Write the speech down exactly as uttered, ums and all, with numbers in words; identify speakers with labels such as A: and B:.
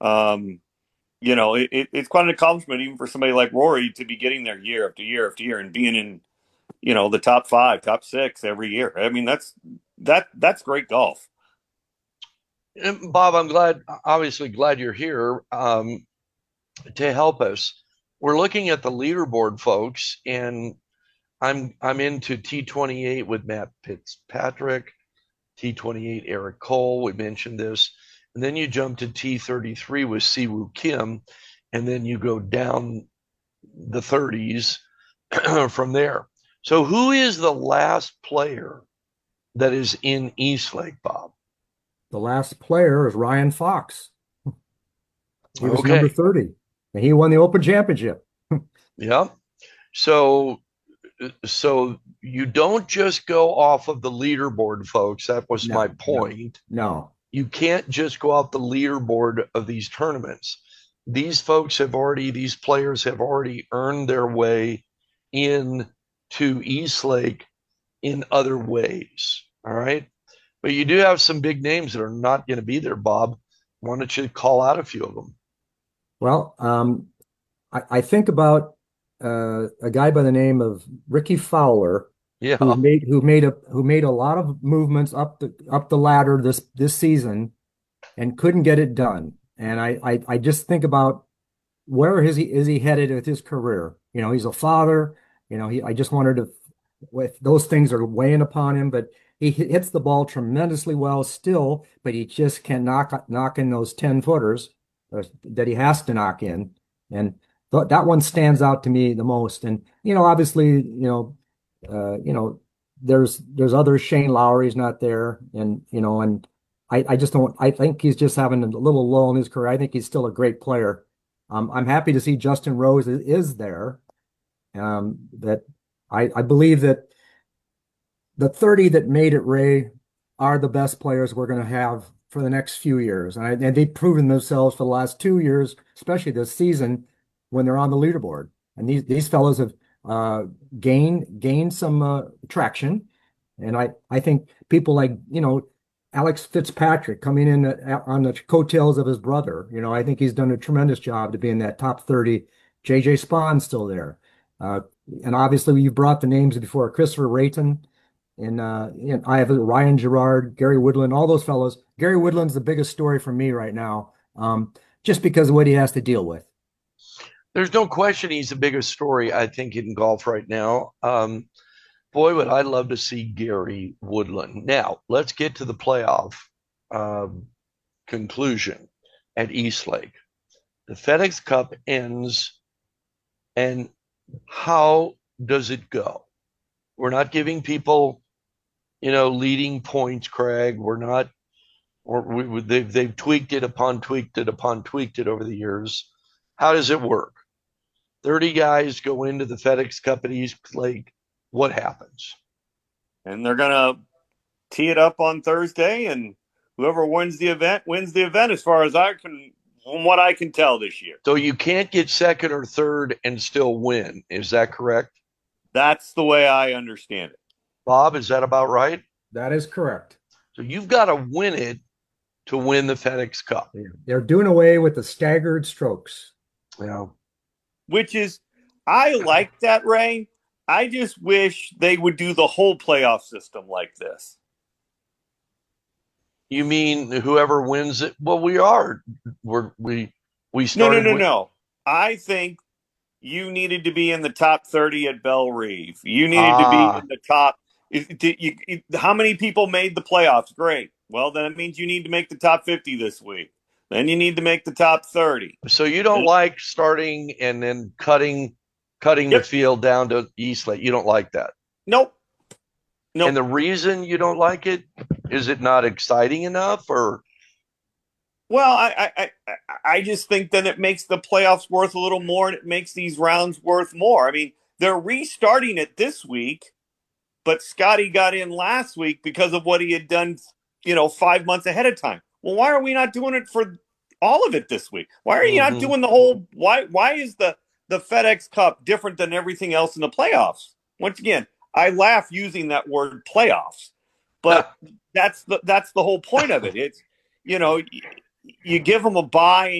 A: Um, you know, it, it, it's quite an accomplishment even for somebody like Rory to be getting there year after year after year and being in, you know, the top five, top six every year. I mean, that's that that's great golf.
B: And Bob, I'm glad, obviously glad you're here um, to help us. We're looking at the leaderboard, folks, and I'm I'm into T twenty-eight with Matt Fitzpatrick, T twenty-eight Eric Cole. We mentioned this, and then you jump to T thirty-three with Siwoo Kim, and then you go down the thirties from there. So, who is the last player that is in Eastlake, Bob?
C: The last player is Ryan Fox. He was number
B: Okay,
C: thirty, and he won the Open Championship.
B: yeah. So, so you don't just go off of the leaderboard, folks. That was my
C: No, no,
B: point.
C: no.
B: You can't just go off the leaderboard of these tournaments. These folks have already, these players have already earned their way in to Eastlake in other ways. All right. But you do have some big names that are not going to be there, Bob. Why don't you call out a few of them?
C: Well, um, I, I think about uh, a guy by the name of Ricky Fowler, who
B: Yeah.
C: made who made a who made a lot of movements up the up the ladder this this season and couldn't get it done. And I I, I just think about where is he is he headed with his career? You know, he's a father. You know, he I just wanted to with those things are weighing upon him, but he hits the ball tremendously well still, but he just can knock knock in those ten footers uh, that he has to knock in. And th that one stands out to me the most. And you know, obviously, you know, uh, you know, there's there's other Shane Lowry's not there, and you know, and I I just don't. I think he's just having a little lull in his career. I think he's still a great player. Um, I'm happy to see Justin Rose is, is there. Um, that I I believe that the thirty that made it, Ray, are the best players we're going to have for the next few years. And, I, and they've proven themselves for the last two years, especially this season when they're on the leaderboard. And these these fellows have uh, gained gained some uh, traction. And I I think people like, you know, Alex Fitzpatrick coming in at, on the coattails of his brother, you know, I think he's done a tremendous job to be in that top thirty. J J Spahn's still there. Uh, and obviously, you brought the names before Christopher Rayton. And uh, and I have Ryan Gerard, Gary Woodland, all those fellows. Gary Woodland's the biggest story for me right now, um, just because of what he has to deal with.
B: There's no question he's the biggest story, I think, in golf right now. Um, boy, would I love to see Gary Woodland. Now, let's get to the playoff um, conclusion at Eastlake. The FedEx Cup ends, and how does it go? We're not giving people, you know, leading points, Craig. We're not, or we, they've, they've tweaked it upon tweaked it upon tweaked it over the years. How does it work? thirty guys go into the FedEx Cup at East Lake. What happens?
A: And they're gonna tee it up on Thursday, and whoever wins the event wins the event. As far as I can, from what I can tell this year,
B: So you can't get second or third and still win. Is that correct?
A: that's the way I understand it.
B: Bob, is that about right?
C: That is correct.
B: So you've got to win it to win the FedEx Cup.
C: They're doing away with the staggered strokes.
B: Yeah.
A: Which is, I like that, Ray. I just wish they would do the whole playoff system like this.
B: You mean whoever wins it? Well, we are. We're we we
A: No, no,
B: started
A: no,
B: with.
A: no. I think you needed to be in the top thirty at Belle Reve. You needed to be
B: Ah,
A: in the top. Did you, how many people made the playoffs? Great. Well, then it means you need to make the top fifty this week. Then you need to make the top thirty.
B: so you don't like starting and then cutting cutting the
A: Yep.
B: field down to Eastlake. You don't like that.
A: Nope.
B: And
A: Nope.
B: the reason you don't like it is it not exciting enough or
A: Well, I, I, I, I just think that it makes the playoffs worth a little more, and it makes these rounds worth more. I mean, they're restarting it this week, but Scotty got in last week because of what he had done, you know, five months ahead of time. Well, why are we not doing it for all of it this week? Why are you not
B: mm-hmm.
A: doing the whole? Why? Why is the the FedEx Cup different than everything else in the playoffs? Once again, I laugh using that word playoffs, but that's the that's the whole point of it. It's, you know, you give them a bye